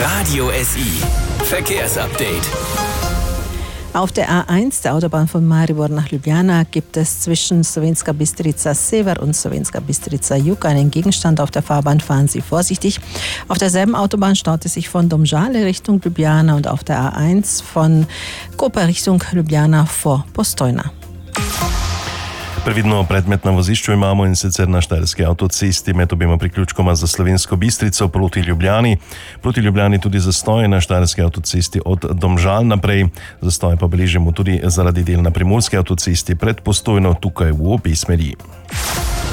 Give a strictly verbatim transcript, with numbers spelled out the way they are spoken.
Radio S I. Verkehrsupdate. Auf der A eins, der Autobahn von Maribor nach Ljubljana, gibt es zwischen Slovenska Bistrica Sever und Slovenska Bistrica Jug einen Gegenstand auf der Fahrbahn. Fahren Sie vorsichtig. Auf derselben Autobahn staut es sich von Domžale Richtung Ljubljana und auf der A eins von Koper Richtung Ljubljana vor Postojna. Previdno predmet na vozišču imamo, in sicer na štajerski avtocesti med obema priključkoma za Slovensko Bistrico proti Ljubljani. Proti Ljubljani tudi zastoje na štajerski avtocesti od Domžal naprej. Zastoje pa beležimo tudi zaradi del na primorski avtocesti pred Postojno, tukaj v obe smeri.